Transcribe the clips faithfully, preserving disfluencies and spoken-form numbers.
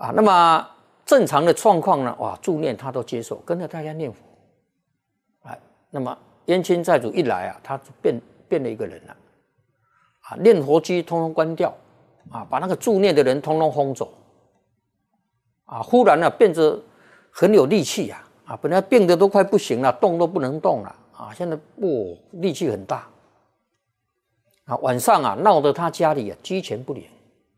啊，那么正常的状况呢，哇，助念他都接受，跟着大家念佛。啊，那么冤亲债主一来啊，他就变变了一个人了。啊，念佛机通通关掉，啊，把那个助念的人通通轰走。啊，忽然呢、啊、变得很有力气呀、啊，啊，本来病得都快不行了，动都不能动了，啊，现在不、哦、力气很大。啊，晚上啊闹得他家里啊鸡犬不宁。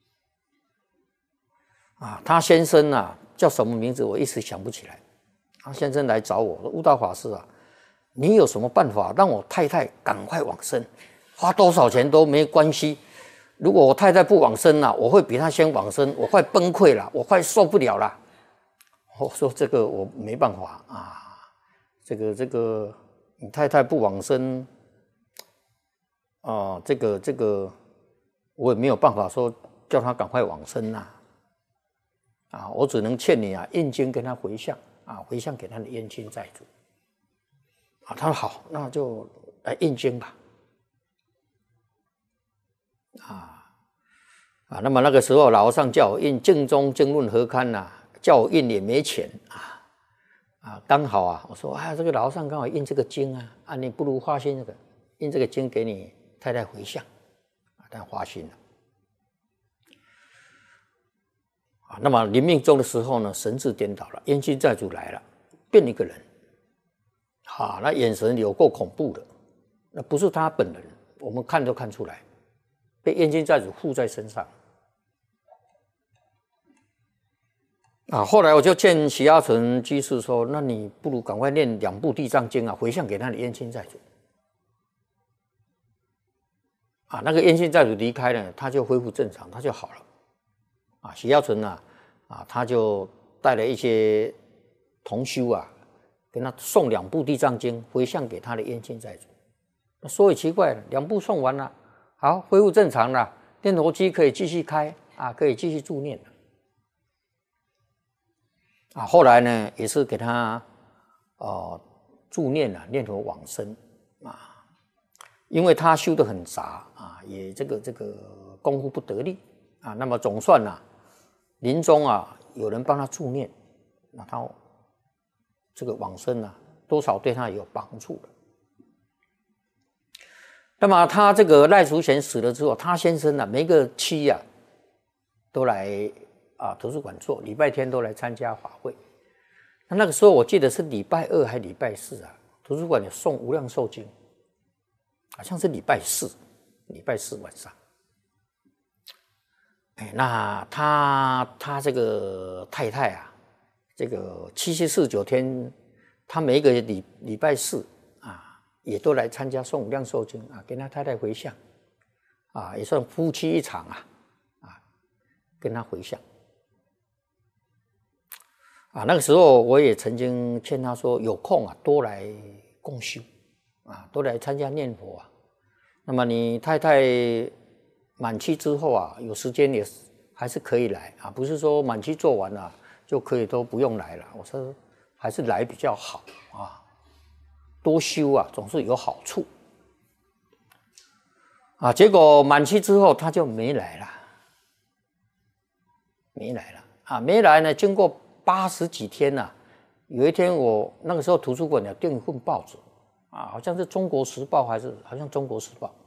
啊，他先生啊叫什么名字我一时想不起来。他先生来找我说：“悟道法师啊，你有什么办法让我太太赶快往生？花多少钱都没关系。如果我太太不往生啊，我会比她先往生，我快崩溃了，我快受不了了。”我说：“这个我没办法啊，这个这个你太太不往生啊，这个这个我也没有办法说叫她赶快往生呐。啊，我只能劝你啊，印经跟她回向啊，回向给她的冤亲债主。”啊，他说好，那就来印经吧。啊啊，那么那个时候老和尚叫我印《净宗经论合刊》呐，叫我印也没钱啊啊，刚好啊，我说啊，这个老和尚刚好印这个经啊，啊，你不如发心这个印这个经给你太太回向啊，但发心了。啊，那么临命终的时候呢，神志颠倒了，冤亲债主来了，变一个人。啊，那眼神有够恐怖的，那不是他本人，我们看都看出来，被冤亲债主附在身上。啊，后来我就劝许阿存居士说：“那你不如赶快念两部地藏经啊，回向给他的冤亲债主。”啊，那个冤亲债主离开了，他就恢复正常，他就好了。啊，许阿存啊，啊，他就带了一些同修啊。给他送两部地藏经回向给他的冤亲债主，那说也奇怪了，两部送完了，好恢复正常了，念佛机可以继续开啊，可以继续助念了。啊，后来呢也是给他呃助念了，念佛往生啊，因为他修得很杂啊，也这个这个功夫不得力啊，那么总算啊临终啊有人帮他助念，那他。这个往生啊，多少对他也有帮助的。那么他这个赖淑贤死了之后，他先生啊，每个期啊都来啊图书馆做，礼拜天都来参加法会。那那个时候我记得是礼拜二还礼拜四啊，图书馆有送无量寿经，好像是礼拜四，礼拜四晚上。哎，那他他这个太太啊。这个七七四九天，他每一个礼礼拜四啊，也都来参加诵无量寿经啊，跟他太太回向啊，也算夫妻一场啊啊，跟他回向啊。那个时候我也曾经劝他说，有空啊多来共修啊，多来参加念佛啊。那么你太太满期之后啊，有时间也还是可以来啊，不是说满期做完了。就可以都不用来了。我说还是来比较好啊，多修啊，总是有好处啊。结果满期之后他就没来了，没来了啊，没来呢。经过八十几天呢、啊，有一天我那个时候图书馆有订一份报纸啊，好像是《中国时报》还是好像《中国时报》，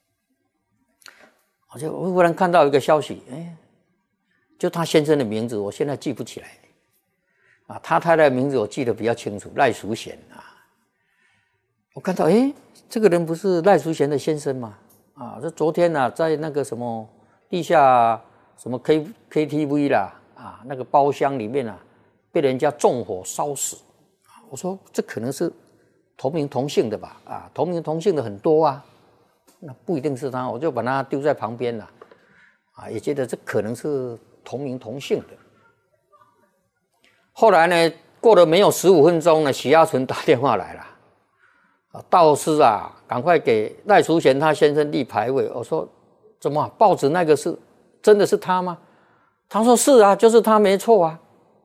我就忽然看到一个消息，哎。就他先生的名字，我现在记不起来啊。他太太的名字我记得比较清楚，赖淑贤啊。我看到，哎，这个人不是赖淑贤的先生吗？啊，这昨天呢、啊，在那个什么地下什么 K K T V 啦，啊，那个包厢里面啊，被人家纵火烧死。我说这可能是同名同姓的吧？啊，同名同姓的很多啊，那不一定是他，我就把他丢在旁边了。啊，也觉得这可能是。同名同姓的。后来呢，过了没有十五分钟呢，许阿存打电话来了，啊，道师啊，赶快给赖淑贤他先生立牌位。我说怎么报纸那个是真的是他吗？他说是啊，就是他没错啊。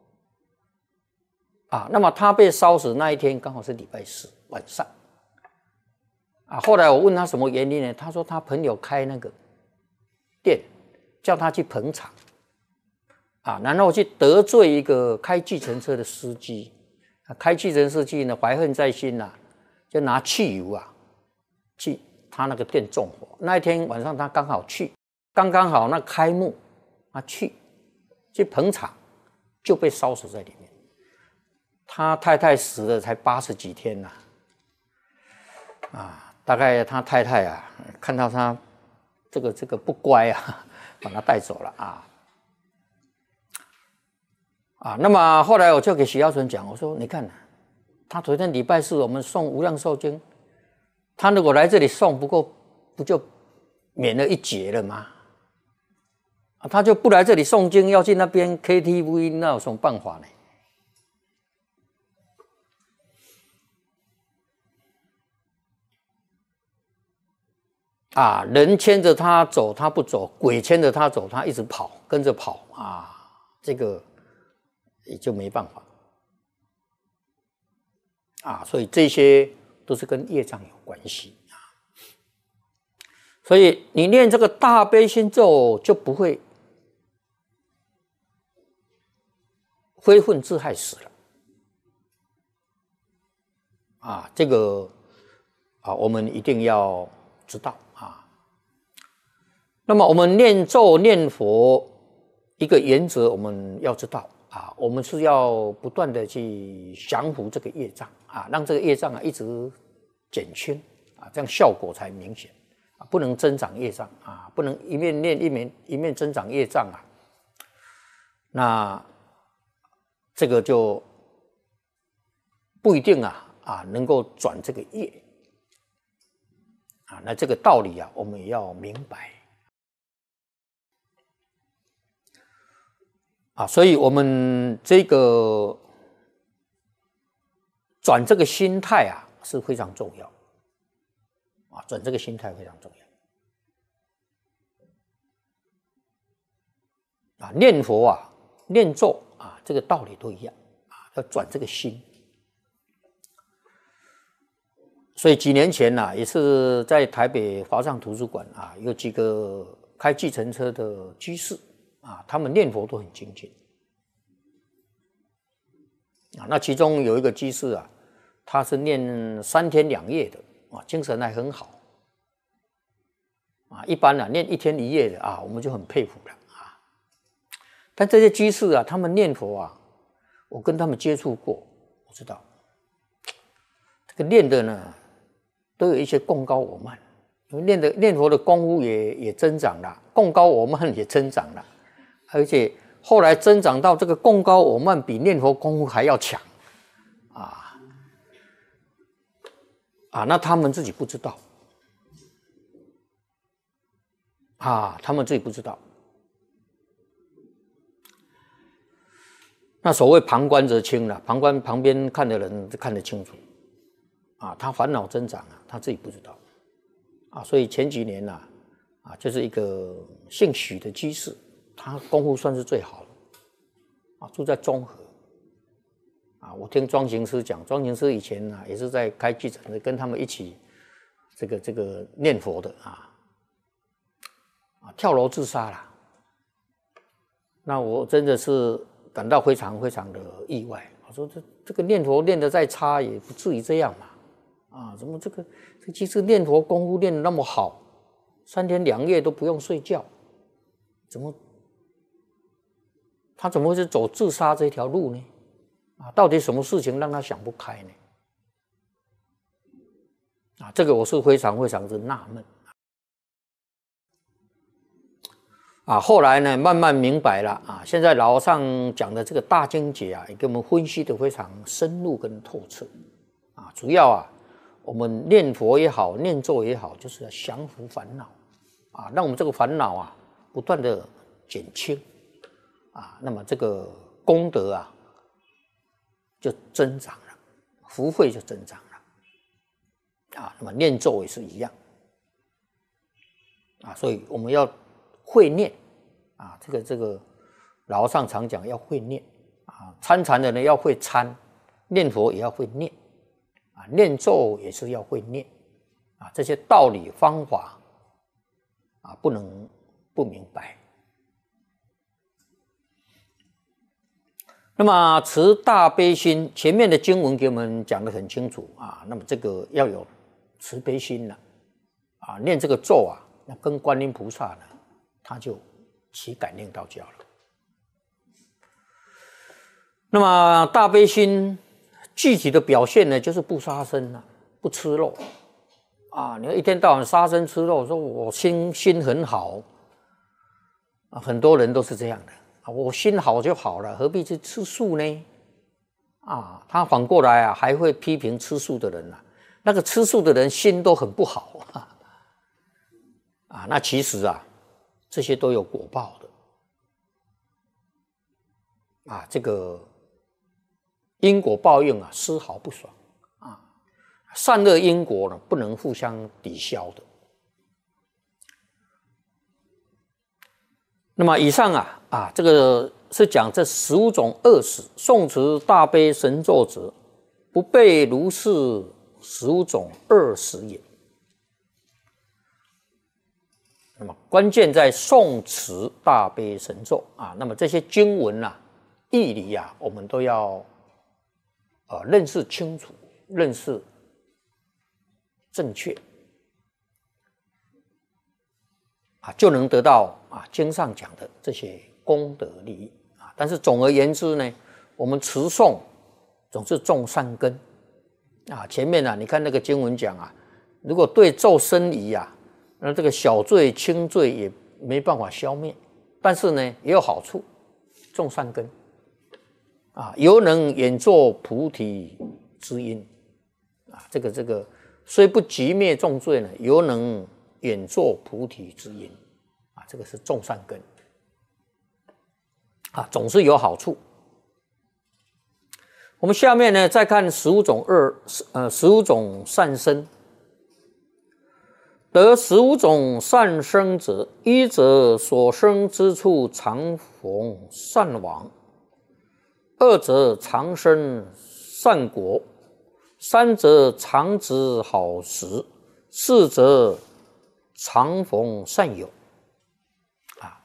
啊，那么他被烧死那一天刚好是礼拜四晚上。啊，后来我问他什么原因呢？他说他朋友开那个店，叫他去捧场。 啊，然后去得罪一个开计程车的司机，啊，开计程车司机呢怀恨在心呐、啊，就拿汽油啊去他那个店纵火。那一天晚上他刚好去，刚刚好那开幕，他去去捧场，就被烧死在里面。他太太死了才八十几天呐、啊，啊，大概他太太啊看到他这个这个不乖啊，把他带走了啊。啊，那么后来我就给许耀纯讲，我说你看，他昨天礼拜四我们送无量寿经，他如果来这里送，不过不就免了一劫了吗？啊，他就不来这里诵经，要去那边 K T V， 那有什么办法呢？啊，人牵着他走，他不走；鬼牵着他走，他一直跑，跟着跑啊，这个。也就没办法啊，所以这些都是跟业障有关系啊。所以你念这个大悲心咒，就不会非分自害死了啊。这个啊，我们一定要知道啊。那么我们念咒念佛一个原则，我们要知道。啊，我们是要不断的去降服这个业障啊，让这个业障啊一直减轻啊，这样效果才明显啊，不能增长业障啊，不能一面念一面一面增长业障啊，那这个就不一定啊啊能够转这个业啊，那这个道理啊，我们也要明白。啊，所以我们这个转这个心态啊是非常重要，啊，转这个心态非常重要。啊，念佛啊，念咒啊，这个道理都一样啊，要转这个心。所以几年前呐、啊，也是在台北华藏图书馆啊，有几个开计程车的居士。啊，他们念佛都很精进啊。那其中有一个居士啊，他是念三天两夜的啊，精神还很好啊。一般啊，念一天一夜的啊，我们就很佩服了啊。但这些居士啊，他们念佛啊，我跟他们接触过，我知道这个念的呢，都有一些共高我慢，因为念的念佛的功夫也也增长了，共高我慢也增长了。而且后来增长到这个共高我慢比念佛功夫还要强，啊啊，那他们自己不知道，啊，他们自己不知道。那所谓旁观则清了，旁观旁边看的人看得清楚，啊，他烦恼增长啊，他自己不知道，啊，所以前几年呐、啊，啊，就是一个姓许的居士。他功夫算是最好的啊，住在中和啊。我听庄行师讲，庄行师以前啊也是在开计程车，跟他们一起这个这个念佛的啊啊，跳楼自杀了。那我真的是感到非常非常的意外。我说这这个念佛念得再差，也不至于这样嘛啊？怎么这个这其实念佛功夫练得那么好，三天两夜都不用睡觉，怎么？他怎么会是走自杀这条路呢？啊，到底什么事情让他想不开呢？啊，这个我是非常非常之纳闷。啊，后来呢，慢慢明白了啊。现在老和尚讲的这个大经解啊，也给我们分析的非常深入跟透彻。啊，主要啊，我们念佛也好，念咒也好，就是要降服烦恼，啊，让我们这个烦恼啊，不断的减轻。啊，那么这个功德啊，就增长了，福慧就增长了。啊，那么念咒也是一样。啊，所以我们要会念啊，这个这个老和尚常讲要会念啊，参禅的人要会参，念佛也要会念啊，念咒也是要会念啊，这些道理方法啊，不能不明白。 那么持大悲心，前面的经文给我们讲得很清楚啊。那么这个要有慈悲心了啊，念这个咒啊，那跟观音菩萨呢，他就起感应道交了。那么大悲心具体的表现呢，就是不杀生啊，不吃肉啊。你要一天到晚杀生吃肉，说我心心很好啊，很多人都是这样的。我心好就好了，何必去吃素呢？啊，他反过来啊，还会批评吃素的人啊。那个吃素的人心都很不好啊，啊，那其实啊，这些都有果报的啊，这个因果报应啊，丝毫不爽啊。善恶因果呢，不能互相抵消的。那么以上啊啊，这个是讲这十五种恶死，诵持大悲神咒者，不被如是十五种恶死也。那么关键在诵持大悲神咒啊，那么这些经文啊、义理啊，我们都要呃认识清楚，认识正确。啊，就能得到啊经上讲的这些功德利益啊。但是总而言之呢，我们持诵总是种善根啊。前面啊，你看那个经文讲啊，如果对咒生疑啊，那这个小罪轻罪也没办法消灭，但是呢也有好处，种善根啊，犹能演作菩提之因啊。这个这个虽不击灭重罪呢，犹能演作菩提之因啊，这个是种善根啊，总是有好处。我们下面呢再看十五种恶，呃，十五种善生。得十五种善生者，一则所生之处常逢善王，二则常生善果，三则常知好时，四则常逢善友啊。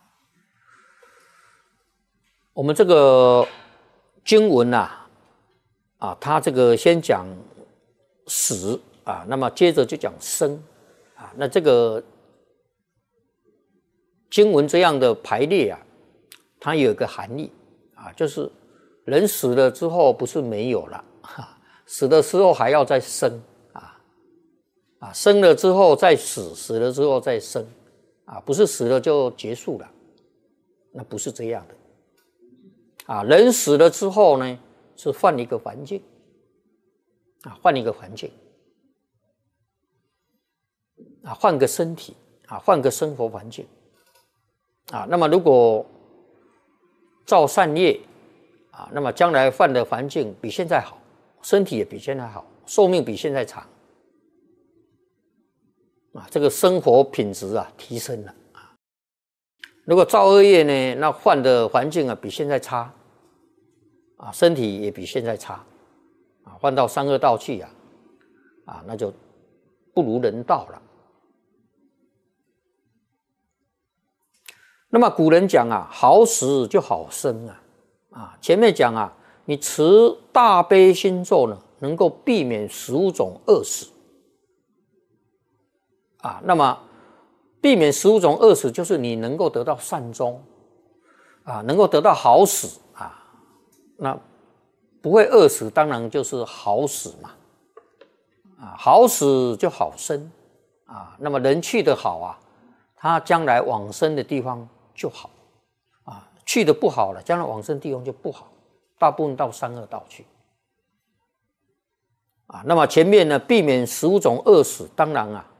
我们这个经文啊，啊，它这个先讲死啊，那么接着就讲生啊。那这个经文这样的排列啊，它有一个含义啊，就是人死了之后不是没有了，死的时候还要再生。啊，生了之后再死，死了之后再生，啊，不是死了就结束了，那不是这样的。啊，人死了之后呢，是换一个环境，啊，换一个环境，啊，换个身体，啊，换个生活环境，啊，那么如果造善业，啊，那么将来换的环境比现在好，身体也比现在好，寿命比现在长。啊，这个生活品质啊提升了啊。如果造恶业呢，那换的环境啊比现在差，啊，身体也比现在差，啊，换到三恶道去啊，啊，那就不如人道了。那么古人讲啊，好死就好生啊，啊，前面讲啊，你持大悲心咒呢，能够避免十五种恶死。啊，那么避免十五种恶死，就是你能够得到善终，啊，能够得到好死啊，那不会饿死，当然就是好死嘛，啊，好死就好生啊，那么人去得好啊，他将来往生的地方就好，啊，去得不好了，将来往生地方就不好，大部分到三恶道去，啊，那么前面呢，避免十五种恶死，当然啊。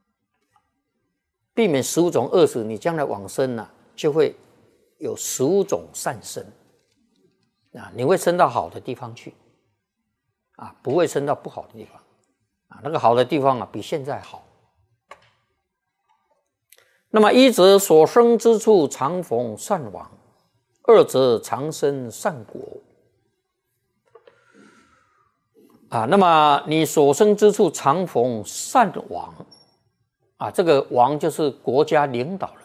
避免十五种恶死，你将来往生呢、啊，就会有十五种善生啊，你会升到好的地方去啊，不会升到不好的地方啊。那个好的地方啊，比现在好。那么一则所生之处常逢善王，二则常生善果啊。那么你所生之处常逢善王。啊，这个王就是国家领导人